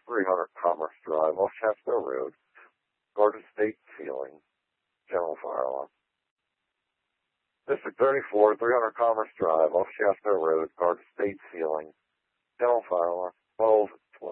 300 Commerce Drive off Chapstow Road. Garden State Ceiling. General fire alarm. District 34, 300 Commerce Drive off Chapstow Road. Garden State Ceiling. General fire alarm. 12